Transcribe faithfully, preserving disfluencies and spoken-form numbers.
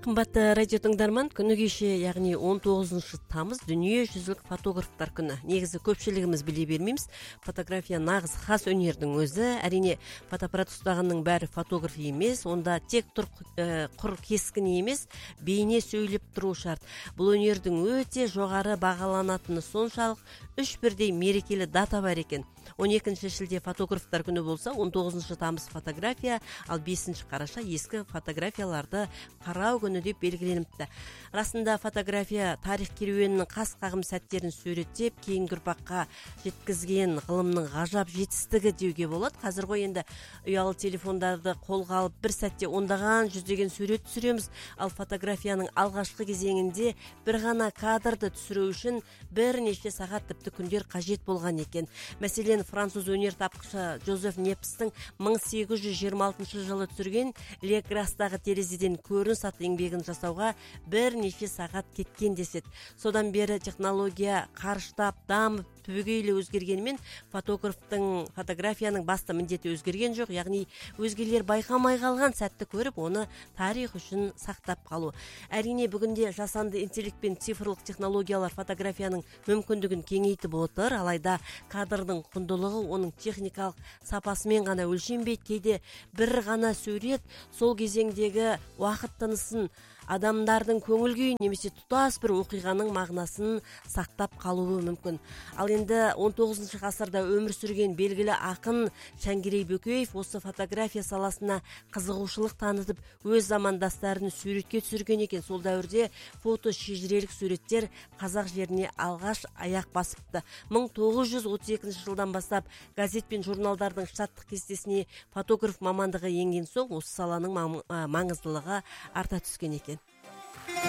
Кымбатты радио тыңдарман, күнү кеше, яғни он тогузунчу тамыз дүние жүзүлүк фотографтар күнү. Негизи көпчүлүгүбүз биле бермейбиз. Фотография нагыз хас өнердин өзү. Әрине, фотоаппарат устаганның баары фотограф эмес, онда тек тур кур кескин эмес, бейне сөйлөп туруу шарт. Бул өнердин өтө жогары багаланатыны соншалык үч бирдей мерекелүү дата бар экен. он экинчи шилде фотографтар күнү болсо, он тогузунчу тамыз фотография, ал бешинчи караша эски фотографияларды кароо күнү деп белгиленипти. Расында фотография тарих керуенинин кас кагым сәттерин сүрөттөп, кийинки урпакка жеткизген гылымдын гажап жетистиги деуге болот. Азыр го энди уялуу телефондорду колго алып бир сәтте ондаган жүздөгөн сүрөт түшүрөбүз. Ал фотографиянын алгачкы кезеңинде бир гана кадрды түшүрүү үчүн бир нече сагат, типти күндөр кажет болгон экен. Маселен, француз өнер тапкычы Жозеф Непстин миң сегиз жүз жыйырма алтынчы жылы түзүлгөн Лекрастагы терезеден көрүнүш атты эмгегин жасауга бир нече сагат кеткен десет. Содан бери технология карыштап, дамып, түбөгөйлүү өзгөргени менен фотографтын фотографиянын басты милдети өзгөргөн жок, ягни өзгелер байкамай калган сәтти көрүп, аны тарих үчүн сактап калуу. Әрине, бүгүндө жасанды интеллект пен цифрлык технологиялар фотографиянын мүмкүндүгүн кеңейтип отур. Алайда кадрдын кундулугу онун техникалык сапасы менен гана өлчөнбөйт. Кейде бир гана сүрөт сол кезеңдеги убакыт тынысын, адамдардын көңүл күйүн немесе тутас бир окуйганын мағынасын сактап калуу мүмкүн. Ал энди он тогузунчу гасырда өмүр сүргөн белгилүү акын Шаңгирей Бөкөев осы фотография саласына кызыгуучулук танытып, өз замандастарын сүрөткө түшүргөн экен. Сол дәвирде фото шежирелик сүрөттөр казак жерине алгаш аяк басыпты. миң тогуз жүз отуз экинчи жылдан баштап газет пен журналдардын штаттык кестесине фотограф мамандыгы энген соң, осы саланын маңыздылыгы арта түскөн экен.